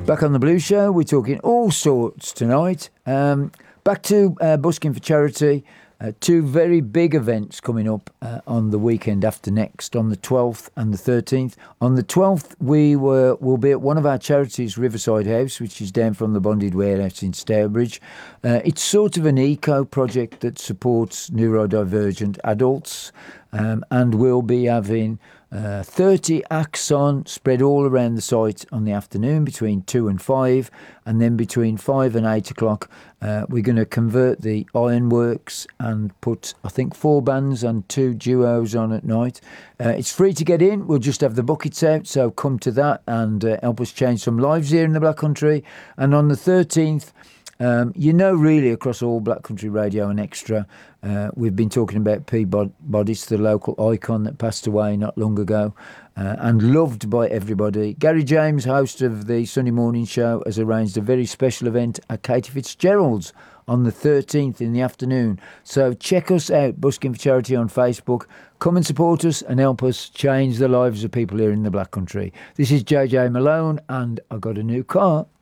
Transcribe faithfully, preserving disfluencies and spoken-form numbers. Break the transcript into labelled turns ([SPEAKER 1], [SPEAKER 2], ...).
[SPEAKER 1] Back on the Blue Show, we're talking all sorts tonight. Um, back to uh, busking for charity. Uh, two very big events coming up uh, on the weekend after next, on the twelfth and the thirteenth. On the twelfth, we were, will be at one of our charities, Riverside House, which is down from the Bonded Warehouse in Stourbridge. Uh, it's sort of an eco project that supports neurodivergent adults, um, and we'll be having uh, thirty acts on, spread all around the site on the afternoon between two and five, and then between five and eight o'clock, uh, we're going to convert the ironworks and put, I think, four bands and two duos on at night. Uh, it's free to get in. We'll just have the buckets out, so come to that and uh, help us change some lives here in the Black Country. And on the thirteenth, Um, you know, really across all Black Country Radio and Extra, uh, we've been talking about Peabody's, the local icon that passed away not long ago, uh, and loved by everybody. Gary James, host of the Sunday Morning Show, has arranged a very special event at Katie Fitzgerald's on the thirteenth in the afternoon. So check us out, Busking for Charity on Facebook. Come and support us and help us change the lives of people here in the Black Country. This is J J Malone, and I got a new car.